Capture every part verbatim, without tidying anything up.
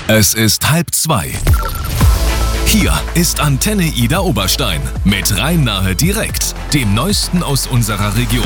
Es ist halb zwei. Hier ist Antenne Ida Oberstein mit Rhein-Nahe direkt, dem Neuesten aus unserer Region.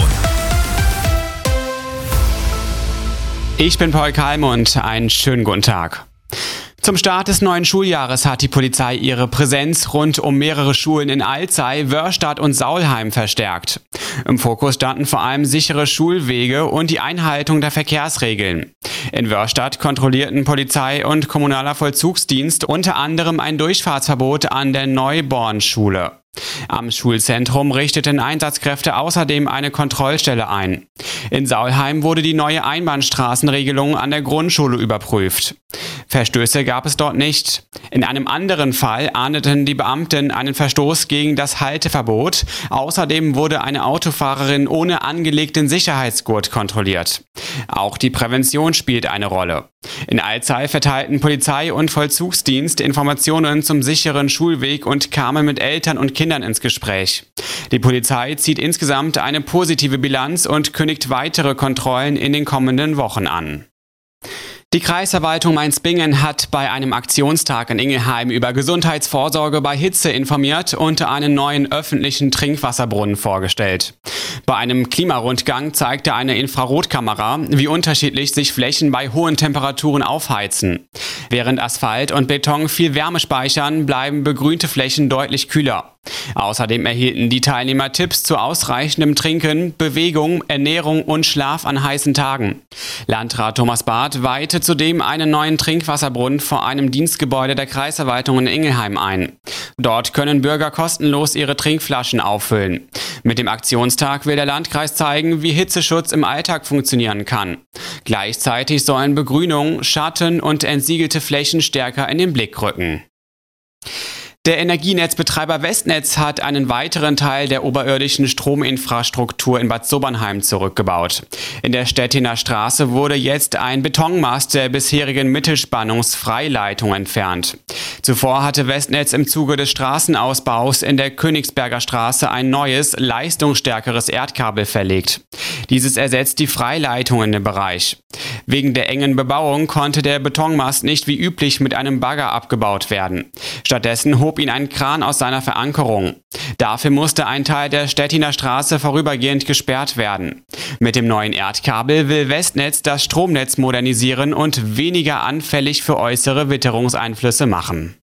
Ich bin Paul Kalmund, einen schönen guten Tag. Zum Start des neuen Schuljahres hat die Polizei ihre Präsenz rund um mehrere Schulen in Alzey, Wörrstadt und Saulheim verstärkt. Im Fokus standen vor allem sichere Schulwege und die Einhaltung der Verkehrsregeln. In Wörrstadt kontrollierten Polizei und kommunaler Vollzugsdienst unter anderem ein Durchfahrtsverbot an der Neuborn-Schule. Am Schulzentrum richteten Einsatzkräfte außerdem eine Kontrollstelle ein. In Saulheim wurde die neue Einbahnstraßenregelung an der Grundschule überprüft. Verstöße gab es dort nicht. In einem anderen Fall ahndeten die Beamten einen Verstoß gegen das Halteverbot. Außerdem wurde eine Autofahrerin ohne angelegten Sicherheitsgurt kontrolliert. Auch die Prävention spielt eine Rolle. In Alzey verteilten Polizei und Vollzugsdienst Informationen zum sicheren Schulweg und kamen mit Eltern und Kindern ins Gespräch. Die Polizei zieht insgesamt eine positive Bilanz und kündigt weitere Kontrollen in den kommenden Wochen an. Die Kreisverwaltung Mainz-Bingen hat bei einem Aktionstag in Ingelheim über Gesundheitsvorsorge bei Hitze informiert und einen neuen öffentlichen Trinkwasserbrunnen vorgestellt. Bei einem Klimarundgang zeigte eine Infrarotkamera, wie unterschiedlich sich Flächen bei hohen Temperaturen aufheizen. Während Asphalt und Beton viel Wärme speichern, bleiben begrünte Flächen deutlich kühler. Außerdem erhielten die Teilnehmer Tipps zu ausreichendem Trinken, Bewegung, Ernährung und Schlaf an heißen Tagen. Landrat Thomas Barth weihte zudem einen neuen Trinkwasserbrunnen vor einem Dienstgebäude der Kreisverwaltung in Ingelheim ein. Dort können Bürger kostenlos ihre Trinkflaschen auffüllen. Mit dem Aktionstag will der Landkreis zeigen, wie Hitzeschutz im Alltag funktionieren kann. Gleichzeitig sollen Begrünung, Schatten und entsiegelte Flächen stärker in den Blick rücken. Der Energienetzbetreiber Westnetz hat einen weiteren Teil der oberirdischen Strominfrastruktur in Bad Sobernheim zurückgebaut. In der Stettiner Straße wurde jetzt ein Betonmast der bisherigen Mittelspannungsfreileitung entfernt. Zuvor hatte Westnetz im Zuge des Straßenausbaus in der Königsberger Straße ein neues, leistungsstärkeres Erdkabel verlegt. Dieses ersetzt die Freileitungen im Bereich. Wegen der engen Bebauung konnte der Betonmast nicht wie üblich mit einem Bagger abgebaut werden. Stattdessen hob ihn ein Kran aus seiner Verankerung. Dafür musste ein Teil der Stettiner Straße vorübergehend gesperrt werden. Mit dem neuen Erdkabel will Westnetz das Stromnetz modernisieren und weniger anfällig für äußere Witterungseinflüsse machen.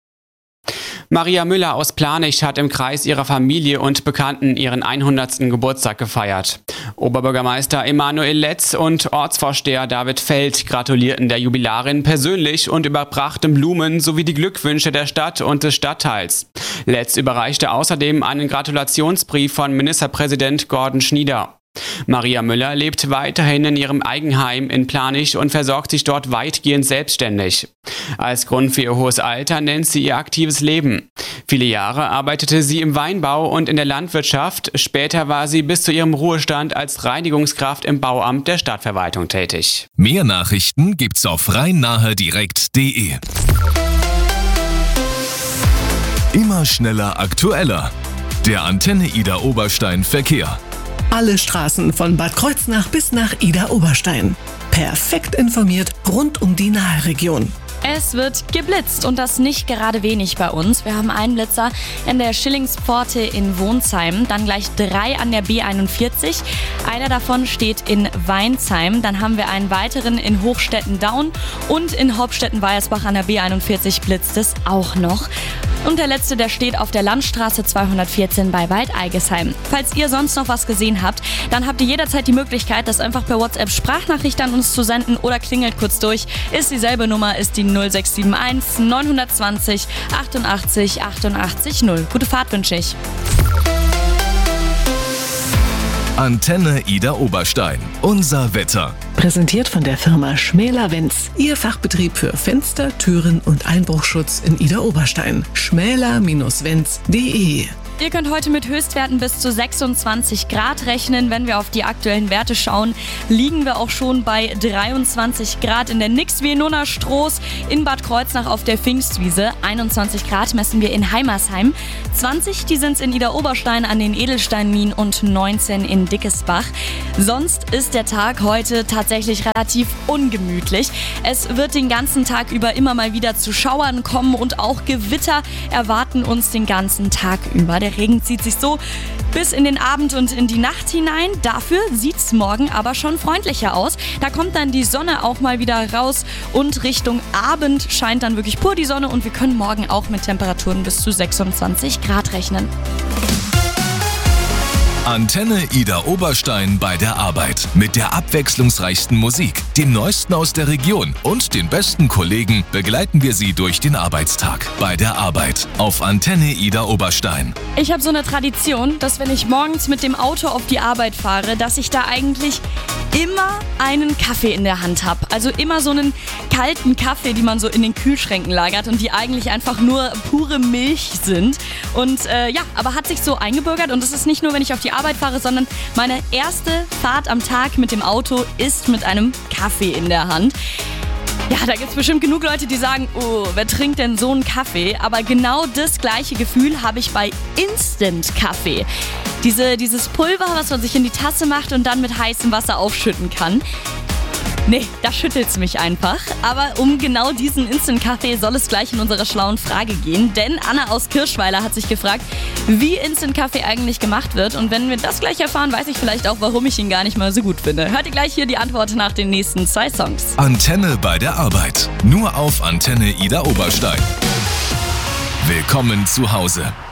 Maria Müller aus Planich hat im Kreis ihrer Familie und Bekannten ihren hundertsten Geburtstag gefeiert. Oberbürgermeister Emanuel Letz und Ortsvorsteher David Feld gratulierten der Jubilarin persönlich und überbrachten Blumen sowie die Glückwünsche der Stadt und des Stadtteils. Letz überreichte außerdem einen Gratulationsbrief von Ministerpräsident Gordon Schnieder. Maria Müller lebt weiterhin in ihrem Eigenheim in Planich und versorgt sich dort weitgehend selbstständig. Als Grund für ihr hohes Alter nennt sie ihr aktives Leben. Viele Jahre arbeitete sie im Weinbau und in der Landwirtschaft. Später war sie bis zu ihrem Ruhestand als Reinigungskraft im Bauamt der Stadtverwaltung tätig. Mehr Nachrichten gibt's auf rhein-nahe direkt punkt de. Immer schneller, aktueller. Der Antenne Ida Oberstein Verkehr. Alle Straßen von Bad Kreuznach bis nach Ida Oberstein. Perfekt informiert rund um die Nahregion. Es wird geblitzt und das nicht gerade wenig bei uns. Wir haben einen Blitzer in der Schillingspforte in Wonsheim, dann gleich drei an der B einundvierzig. Einer davon steht in Weinsheim. Dann haben wir einen weiteren in Hochstetten-Daun und in Hauptstetten-Weiersbach an der B einundvierzig blitzt es auch noch. Und der letzte, der steht auf der Landstraße zweihundertvierzehn bei Waldeigesheim. Falls ihr sonst noch was gesehen habt, dann habt ihr jederzeit die Möglichkeit, das einfach per WhatsApp-Sprachnachricht an uns zu senden oder klingelt kurz durch. Ist dieselbe Nummer, ist die null sechs sieben eins neun zwei null achtundachtzig achtundachtzig null. Gute Fahrt wünsche ich. Antenne Ida Oberstein. Unser Wetter. Präsentiert von der Firma Schmäler-Wenz. Ihr Fachbetrieb für Fenster, Türen und Einbruchschutz in Ida Oberstein. schmäler Bindestrich wenz punkt de Ihr könnt heute mit Höchstwerten bis zu sechsundzwanzig Grad rechnen. Wenn wir auf die aktuellen Werte schauen, liegen wir auch schon bei dreiundzwanzig Grad in der Nix Vienona Stroß, in Bad Kreuznach auf der Pfingstwiese. einundzwanzig Grad messen wir in Heimersheim. zwanzig, die sind es in Idar-Oberstein an den Edelsteinminen und neunzehn in Dickesbach. Sonst ist der Tag heute tatsächlich relativ ungemütlich. Es wird den ganzen Tag über immer mal wieder zu Schauern kommen und auch Gewitter erwarten uns den ganzen Tag über. Der Regen zieht sich so bis in den Abend und in die Nacht hinein. Dafür sieht es morgen aber schon freundlicher aus. Da kommt dann die Sonne auch mal wieder raus und Richtung Abend scheint dann wirklich pur die Sonne und wir können morgen auch mit Temperaturen bis zu sechsundzwanzig Grad rechnen. Antenne Idar-Oberstein bei der Arbeit. Mit der abwechslungsreichsten Musik, dem Neuesten aus der Region und den besten Kollegen begleiten wir Sie durch den Arbeitstag. Bei der Arbeit auf Antenne Idar-Oberstein. Ich habe so eine Tradition, dass wenn ich morgens mit dem Auto auf die Arbeit fahre, dass ich da eigentlich immer einen Kaffee in der Hand habe. Also immer so einen kalten Kaffee, die man so in den Kühlschränken lagert und die eigentlich einfach nur pure Milch sind. Und äh, ja, aber hat sich so eingebürgert und es ist nicht nur, wenn ich auf die Arbeit fahre, sondern meine erste Fahrt am Tag mit dem Auto ist mit einem Kaffee in der Hand. Ja, da gibt es bestimmt genug Leute, die sagen, oh, wer trinkt denn so einen Kaffee? Aber genau das gleiche Gefühl habe ich bei Instant-Kaffee. Diese, dieses Pulver, was man sich in die Tasse macht und dann mit heißem Wasser aufschütten kann. Nee, da schüttelt's mich einfach. Aber um genau diesen Instant-Kaffee soll es gleich in unserer schlauen Frage gehen. Denn Anna aus Kirschweiler hat sich gefragt, wie Instant-Kaffee eigentlich gemacht wird. Und wenn wir das gleich erfahren, weiß ich vielleicht auch, warum ich ihn gar nicht mal so gut finde. Hört ihr gleich hier die Antwort nach den nächsten zwei Songs. Antenne bei der Arbeit. Nur auf Antenne Idar-Oberstein. Willkommen zu Hause.